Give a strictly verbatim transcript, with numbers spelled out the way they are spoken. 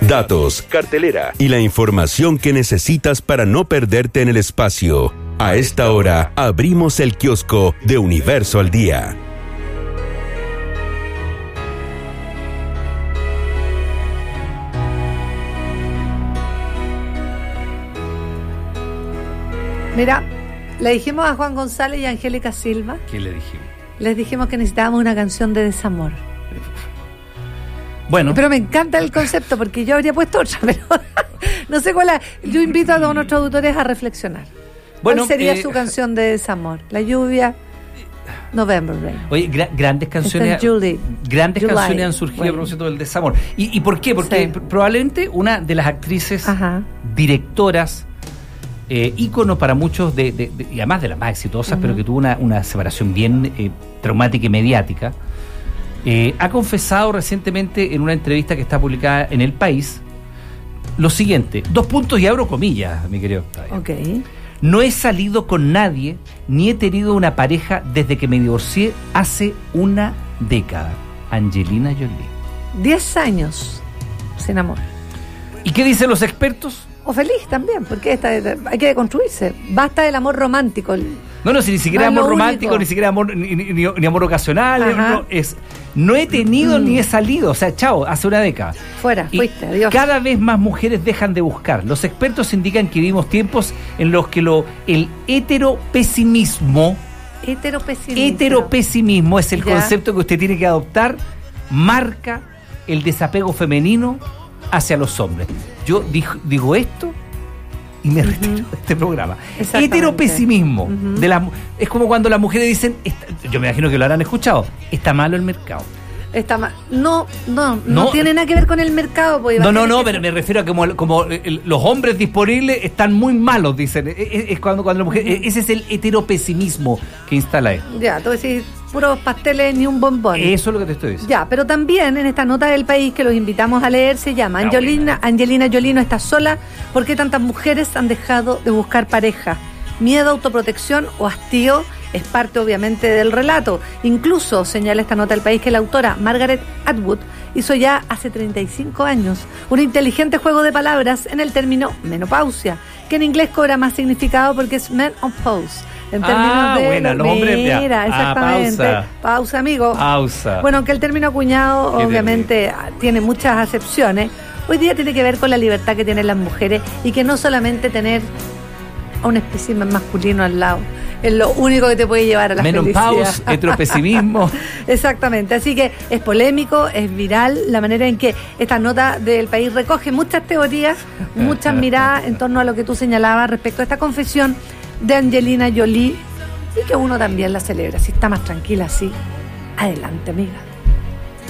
datos, cartelera y la información que necesitas para no perderte en el espacio. A esta hora abrimos el kiosco de Universo al Día. Mira, le dijimos a Juan González y a Angélica Silva. ¿Qué le dijimos? Les dijimos que necesitábamos una canción de desamor. Bueno. Pero me encanta el concepto porque yo habría puesto otra, pero no sé cuál es. Yo invito a todos nuestros auditores a reflexionar. Bueno, ¿cuál sería eh, su canción de desamor? La lluvia, November Rain. Oye, gra- grandes canciones. Julie, grandes July, canciones han surgido bueno. a propósito del desamor. ¿Y, ¿Y por qué? Porque Sí. pr- probablemente una de las actrices, Ajá. directoras, eh, ícono para muchos, de, de, de, y además de las más exitosas, uh-huh. pero que tuvo una, una separación bien eh, traumática y mediática, eh, ha confesado recientemente en una entrevista que está publicada en El País lo siguiente, dos puntos y abro comillas, mi querido Octavio. Ok. No he salido con nadie, ni he tenido una pareja desde que me divorcié hace una década. Angelina Jolie. Diez años sin amor. ¿Y qué dicen los expertos? O feliz también, porque esta, hay que deconstruirse. Basta del amor romántico. No, no, si ni siquiera No, amor lo romántico, único. ni siquiera amor, ni, ni, ni amor ocasional, Ajá. no, es, no he tenido Mm. ni he salido, o sea, chao, hace una década. Fuera, Y fuiste, adiós. cada vez más mujeres dejan de buscar. Los expertos indican que vivimos tiempos en los que lo, el heteropesimismo, Heteropesimismo. heteropesimismo es el Ya. concepto que usted tiene que adoptar, marca el desapego femenino hacia los hombres. Yo digo, digo esto y me retiro Uh-huh. de este programa. Exactamente. Heteropesimismo. Uh-huh. De las, es como cuando las mujeres dicen, está, yo me imagino que lo habrán escuchado, está malo el mercado. Está mal. No, no, no, No. tiene nada que ver con el mercado. Pues, No, no, imagínate no, que- pero me refiero a como, como el- los hombres disponibles están muy malos, dicen. Es, es- es cuando, cuando la mujer, Uh-huh. ese es el heteropesimismo que instala esto. Ya, tú decís, puros pasteles ni un bombón. Eso es lo que te estoy diciendo. Ya, pero también en esta nota del País que los invitamos a leer se llama Está Angelina, Angelina Jolie no está sola. ¿Por qué tantas mujeres han dejado de buscar pareja? Miedo, autoprotección o hastío es parte obviamente del relato. Incluso señala esta nota del País que la autora Margaret Atwood hizo ya hace treinta y cinco años un inteligente juego de palabras en el término menopausia, que en inglés cobra más significado porque es menopause. En términos Ah, de buena, los hombres, ya. mira, Ah, exactamente. pausa. Pausa, amigo. Pausa. Bueno, aunque el término acuñado Qué obviamente tiene muchas acepciones, hoy día tiene que ver con la libertad que tienen las mujeres y que no solamente tener a un espécimen masculino al lado es lo único que te puede llevar a la Menopause, felicidad. heteropesimismo. Exactamente, así que es polémico, es viral la manera en que esta nota del País recoge muchas teorías, muchas miradas en torno a lo que tú señalabas respecto a esta confesión de Angelina Jolie y que uno también la celebra. Si está más tranquila así, adelante, amiga.